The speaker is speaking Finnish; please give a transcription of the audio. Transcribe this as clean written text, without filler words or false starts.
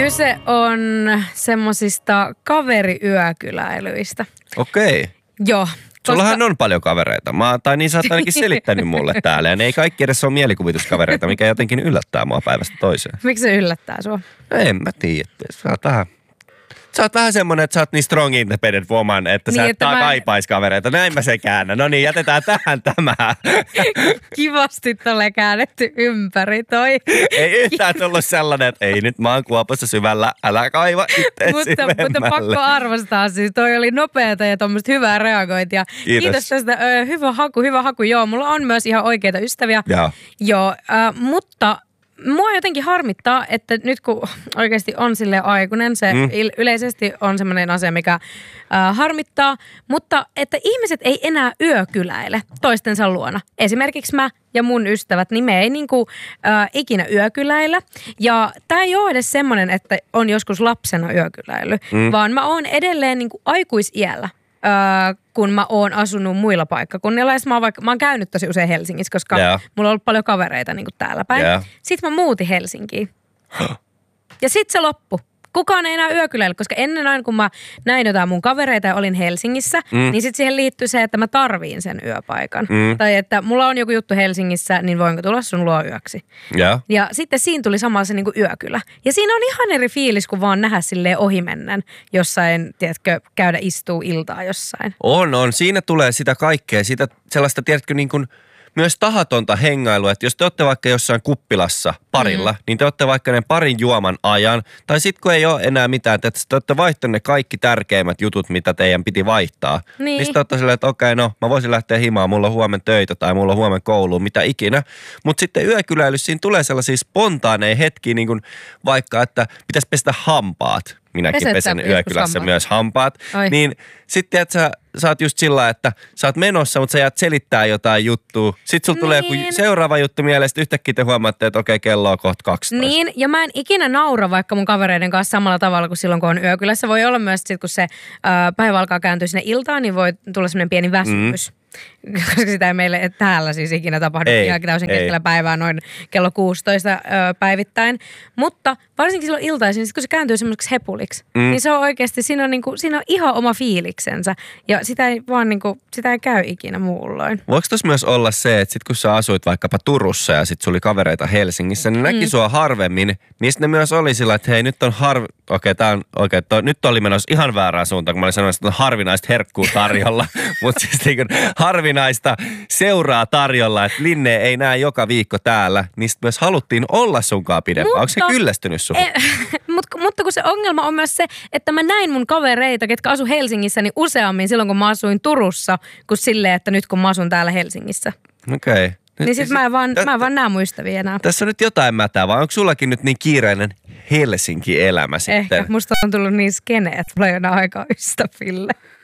Kyse on semmosista kaveriyökyläilyistä. Okei. Joo. Sullahan on paljon kavereita. Tai niin sä oot ainakin selittänyt mulle täällä. Ja ne ei kaikki edes ole mielikuvituskavereita, mikä jotenkin yllättää mua päivästä toiseen. Miksi se yllättää sua? En mä tiedä. Sä oot vähän semmonen, että sä oot niin strong independent woman, että niin, sä et kaipais kavereita. Näin mä se käännän. No niin, jätetään tähän tämä. Kivasti tolle käännetty ympäri toi. Ei yhtään tullut sellainen, että ei nyt mä oon kuopassa syvällä, älä kaiva itteesi mutta pakko arvostaa siis. Toi oli nopeata ja tommoista hyvää reagointia. Kiitos tästä. Hyvä haku. Joo, mulla on myös ihan oikeita ystäviä. Joo, mutta mua jotenkin harmittaa, että nyt kun oikeasti on silleen aikuinen, se yleisesti on semmoinen asia, mikä harmittaa, mutta että ihmiset ei enää yökyläile toistensa luona. Esimerkiksi mä ja mun ystävät, niin me ei niinku ikinä yökyläillä. Ja tää ei ole edes semmoinen, että on joskus lapsena yökyläily, vaan mä oon edelleen niinku aikuisiällä. Kun mä oon asunut muilla paikkakunnilla. Ja mä oon käynyt tosi usein Helsingissä, koska mulla on ollut paljon kavereita niin kuin täällä päin. Sitten mä muutin Helsinkiin. Ja sitten se loppu. Kukaan ei enää yökyläillä, koska ennen aina kun mä näin jotain mun kavereita ja olin Helsingissä, niin sitten siihen liittyy se, että mä tarviin sen yöpaikan. Tai että mulla on joku juttu Helsingissä, niin voinko tulla sun luo yöksi. Ja sitten siinä tuli samalla se niinku yökylä. Ja siinä on ihan eri fiilis, kuin vaan nähdä silleen ohimennen jossain, tiedätkö, käydä istuu iltaa jossain. On. Siinä tulee sitä kaikkea, sitä sellaista, tiedätkö, niin kuin myös tahatonta hengailua, että jos te olette vaikka jossain kuppilassa parilla, niin te olette vaikka ne parin juoman ajan, tai sitten kun ei ole enää mitään, että te olette vaihtaneet ne kaikki tärkeimmät jutut, mitä teidän piti vaihtaa. Niin sitten olette silleen, että okei, no mä voisin lähteä himaan, mulla on huomen töitä tai mulla on huomen kouluun, mitä ikinä. Mutta sitten yökyläilyssä siinä tulee sellaisia spontaaneja hetkiä, niin kuin vaikka, että pitäisi pestä hampaat. Minäkin pesen yökylässä myös hampaat. Niin sitten että sä oot just sillä, että sä oot menossa, mutta sä jäät selittää jotain juttua. Sitten sulla tulee joku seuraava juttu mieleen, sitten yhtäkkiä te huomaatte, että okei, kello on kohta 12. Niin, ja mä en ikinä naura vaikka mun kavereiden kanssa samalla tavalla kuin silloin, kun on yökylässä. Voi olla myös, että kun se päivä alkaa kääntyä sinne iltaan, niin voi tulla semmoinen pieni väsymys. Koska sitä ei meille täällä siis ikinä tapahdu ihan täysin keskellä päivää noin kello 16 päivittäin. Mutta varsinkin silloin iltaisin, kun se kääntyy semmoiseksi hepuliksi, niin se on oikeasti, siinä on ihan oma fiiliksensä. Ja sitä ei vaan sitä ei käy ikinä muulloin. Voiko tuossa myös olla se, että sit kun sä asuit vaikkapa Turussa ja sit sulla oli kavereita Helsingissä, niin näki sua harvemmin, niin sitten ne myös oli sillä, että hei nyt on nyt oli menossa ihan väärään suuntaan, kun mä olin sanonut, että on harvinaista herkkuu tarjolla. Mutta siis niin harvinaista seuraa tarjolla, että Linne ei näe joka viikko täällä, niin sitten myös haluttiin olla sunkaan pidempään. Onko se kyllästynyt suhun? Mutta kun se ongelma on myös se, että mä näin mun kavereita, ketkä asu Helsingissä, niin useammin silloin, kun mä asuin Turussa, kuin silleen, että nyt kun mä asun täällä Helsingissä. Okei. Niin sit mä en vaan näe mun ystäviä enää. Tässä on nyt jotain mätää, vai onko sullakin nyt niin kiireinen Helsinki-elämä sitten? Ehkä. Musta on tullut niin skene, että mulla ei ole enää aikaa ystäville.